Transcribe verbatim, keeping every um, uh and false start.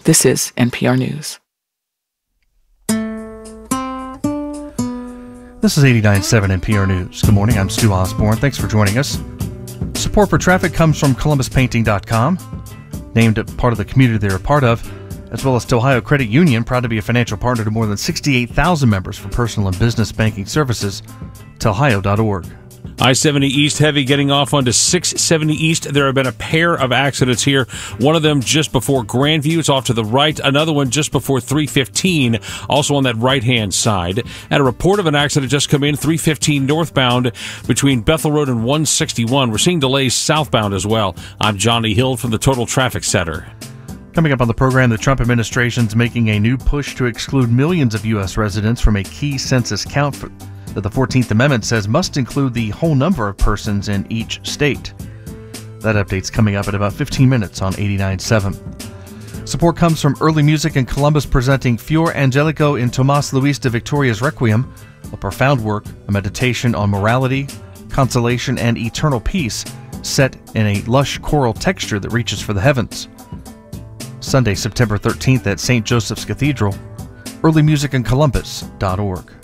This is N P R News. This is eighty-nine point seven N P R News. Good morning, I'm Stu Osborne. Thanks for joining us. Support for traffic comes from Columbus Painting dot com, named a part of the community they're a part of, as well as Ohio Credit Union, proud to be a financial partner to more than sixty-eight thousand members for personal and business banking services. Telhio dot org. I seventy East heavy getting off onto six seventy East. There have been a pair of accidents here. One of them just before Grandview. It's off to the right. Another one just before three fifteen, also on that right-hand side. And a report of an accident just come in, three fifteen northbound between Bethel Road and one sixty-one. We're seeing delays southbound as well. I'm Johnny Hill from the Total Traffic Center. Coming up on the program, the Trump administration's making a new push to exclude millions of U S residents from a key census count for that the fourteenth Amendment says must include the whole number of persons in each state. That update's coming up in about fifteen minutes on eighty-nine point seven. Support comes from Early Music in Columbus presenting Fior Angelico in Tomas Luis de Victoria's Requiem, a profound work, a meditation on morality, consolation, and eternal peace, set in a lush choral texture that reaches for the heavens. Sunday, September thirteenth at Saint Joseph's Cathedral. early music in columbus dot org.